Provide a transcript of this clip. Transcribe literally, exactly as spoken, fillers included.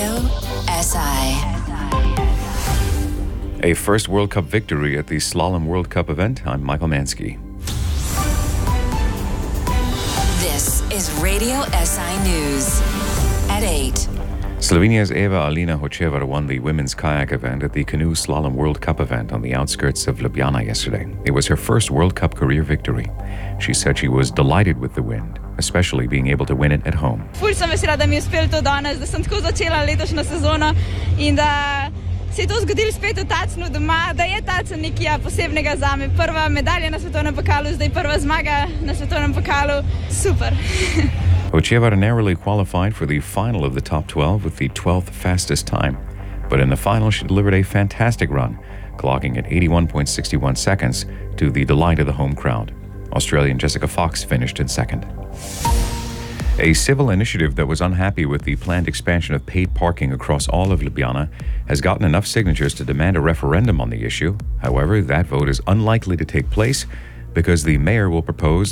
Radio S I. A first World Cup victory at the Slalom World Cup event. I'm Michael Mansky. This is Radio S I News at eight. Slovenia's Eva-Alina Hočevar won the women's kayak event at the Canoe Slalom World Cup event on the outskirts of Ljubljana yesterday. It was her first World Cup career victory. She said she was delighted with the win, especially being able to win it at home. Ful sem vesela, da mi je uspelo to danes, da sem tako začela letošnjo sezono in da se je to zgodilo spet v Tacnu doma, da je Tacen nekaj posebnega zame. Prva medalja na svetovnem pokalu, zdaj prva zmaga na svetovnem pokalu. Super. Hočevar narrowly qualified for the final of the top twelve with the twelfth fastest time. But in the final, she delivered a fantastic run, clocking at eighty-one point six one seconds to the delight of the home crowd. Australian Jessica Fox finished in second. A civil initiative that was unhappy with the planned expansion of paid parking across all of Ljubljana has gotten enough signatures to demand a referendum on the issue. However, that vote is unlikely to take place because the mayor will propose